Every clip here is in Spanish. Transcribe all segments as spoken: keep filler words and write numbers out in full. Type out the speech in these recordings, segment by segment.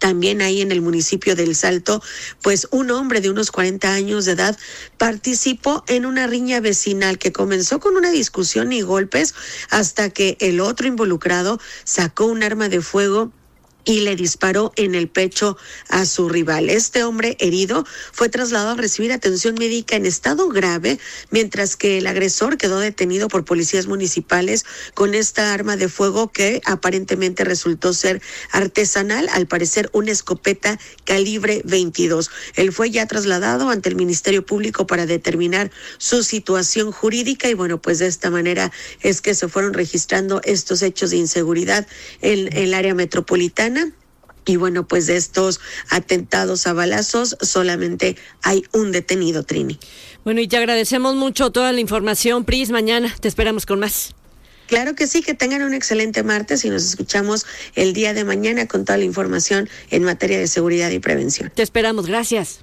También ahí en el municipio del Salto, pues un hombre de unos cuarenta años de edad participó en una riña vecinal que comenzó con una discusión y golpes hasta que el otro involucrado sacó un arma de fuego y le disparó en el pecho a su rival. Este hombre herido fue trasladado a recibir atención médica en estado grave, mientras que el agresor quedó detenido por policías municipales con esta arma de fuego que aparentemente resultó ser artesanal, al parecer una escopeta calibre veintidós. Él fue ya trasladado ante el Ministerio Público para determinar su situación jurídica y bueno, pues de esta manera es que se fueron registrando estos hechos de inseguridad en, en el área metropolitana. Y bueno, pues de estos atentados a balazos solamente hay un detenido, Trini. Bueno, y te agradecemos mucho toda la información, Pris. Mañana te esperamos con más. Claro que sí, que tengan un excelente martes y nos escuchamos el día de mañana con toda la información en materia de seguridad y prevención. Te esperamos, gracias.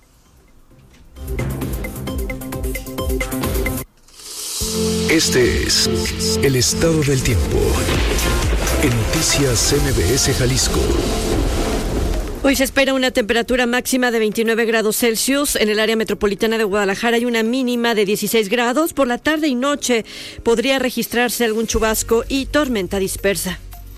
Este es el estado del tiempo en Noticias M B S Jalisco. Hoy se espera una temperatura máxima de veintinueve grados Celsius en el área metropolitana de Guadalajara y una mínima de dieciséis grados. Por la tarde y noche podría registrarse algún chubasco y tormenta dispersa.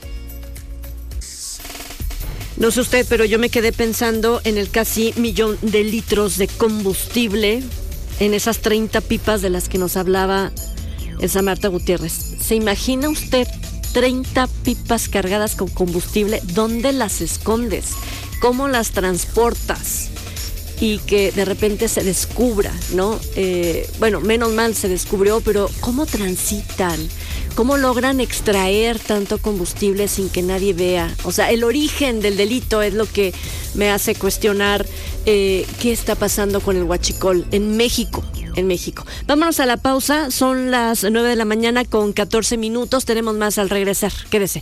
No sé usted, pero yo me quedé pensando en el casi millón de litros de combustible, en esas treinta pipas de las que nos hablaba Elsa Marta Gutiérrez. ¿Se imagina usted treinta pipas cargadas con combustible? ¿Dónde las escondes? ¿Cómo las transportas? Y que de repente se descubra, ¿no? Eh, bueno, menos mal se descubrió, pero ¿cómo transitan? ¿Cómo logran extraer tanto combustible sin que nadie vea? O sea, el origen del delito es lo que me hace cuestionar eh, qué está pasando con el huachicol en México. En México. Vámonos a la pausa, son las nueve de la mañana con catorce minutos, tenemos más al regresar, quédese.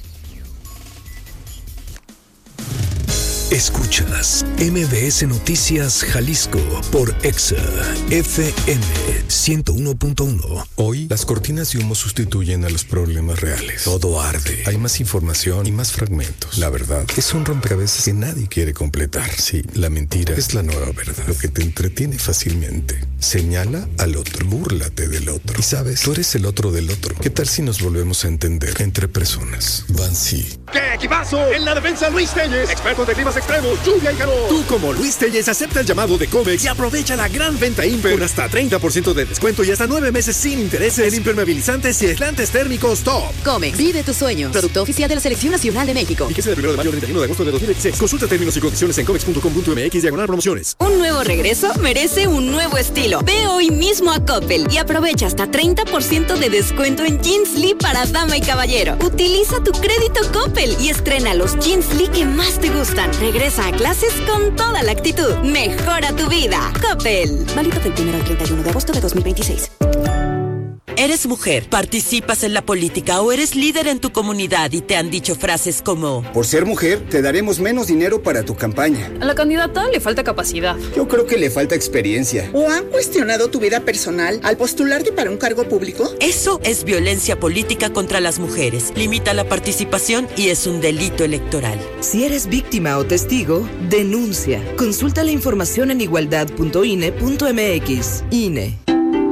Escuchas M B S Noticias Jalisco por Exa F M ciento uno punto uno. Hoy, las cortinas de humo sustituyen a los problemas reales. Todo arde. Hay más información y más fragmentos. La verdad es un rompecabezas que nadie quiere completar. Sí, la mentira es la nueva verdad. Lo que te entretiene fácilmente. Señala al otro. Búrlate del otro. Y sabes, tú eres el otro del otro. ¿Qué tal si nos volvemos a entender entre personas? Bansi. ¡Qué equipazo! En la defensa, Luis Telles, experto de climas extremos, lluvia y calor. Tú, como Luis Telles, acepta el llamado de Comex y aprovecha la gran venta Imper con hasta treinta por ciento de descuento y hasta nueve meses sin intereses en impermeabilizantes y aislantes térmicos top. Comex, vive tus sueños. Producto oficial de la Selección Nacional de México. Y que sea del primero de mayo al treinta y uno de agosto de dos mil veintiséis. Consulta términos y condiciones en comex punto com punto m x diagonal promociones. Un nuevo regreso merece un nuevo estilo. Ve hoy mismo a Coppel y aprovecha hasta treinta por ciento de descuento en Jeans Lee para dama y caballero. Utiliza tu crédito Coppel y estrena los Jeans Lee que más te gustan. Regresa a clases con toda la actitud. Mejora tu vida. Coppel. Válido del primero al treinta y uno de agosto de dos mil veintiséis. ¿Eres mujer, participas en la política o eres líder en tu comunidad y te han dicho frases como: por ser mujer, te daremos menos dinero para tu campaña? A la candidata le falta capacidad. Yo creo que le falta experiencia. ¿O han cuestionado tu vida personal al postularte para un cargo público? Eso es violencia política contra las mujeres. Limita la participación y es un delito electoral. Si eres víctima o testigo, denuncia. Consulta la información en igualdad punto i n e punto m x. I N E.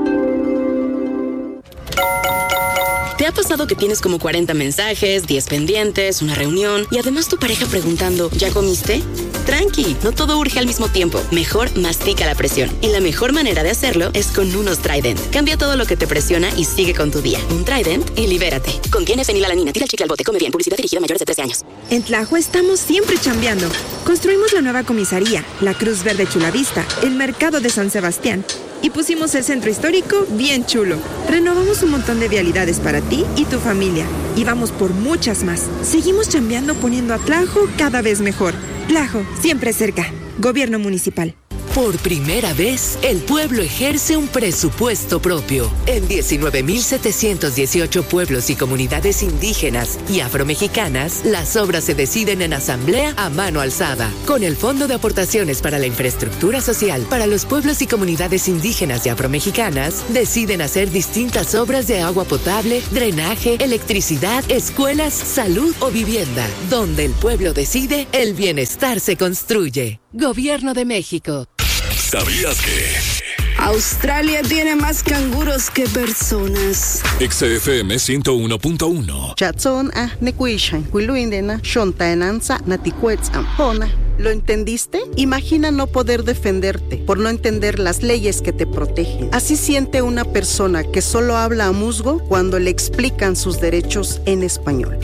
¿Te ha pasado que tienes como cuarenta mensajes, diez pendientes, una reunión y además tu pareja preguntando, ¿ya comiste? Tranqui, no todo urge al mismo tiempo. Mejor mastica la presión. Y la mejor manera de hacerlo es con unos Trident. Cambia todo lo que te presiona y sigue con tu día. Un Trident y libérate. Contiene fenilalanina. Tira el chicle al bote. Come bien. Publicidad dirigida a mayores de trece años. En Tlajo estamos siempre chambeando. Construimos la nueva comisaría, la Cruz Verde Chulavista, el mercado de San Sebastián. Y pusimos el centro histórico bien chulo. Renovamos un montón de vialidades para ti y tu familia. Y vamos por muchas más. Seguimos chambeando poniendo a Tlajo cada vez mejor. Tlajo, siempre cerca. Gobierno Municipal. Por primera vez, el pueblo ejerce un presupuesto propio. En diecinueve mil setecientos dieciocho pueblos y comunidades indígenas y afromexicanas, las obras se deciden en asamblea a mano alzada. Con el Fondo de Aportaciones para la Infraestructura Social para los pueblos y comunidades indígenas y afromexicanas, deciden hacer distintas obras de agua potable, drenaje, electricidad, escuelas, salud o vivienda. Donde el pueblo decide, el bienestar se construye. Gobierno de México. ¿Sabías que? Australia tiene más canguros que personas. X F M ciento uno punto uno. Chatson ah nekuishan, kuiluindena, shontaenanza, naticuetzam, hona. ¿Lo entendiste? Imagina no poder defenderte por no entender las leyes que te protegen. Así siente una persona que solo habla a musgo cuando le explican sus derechos en español.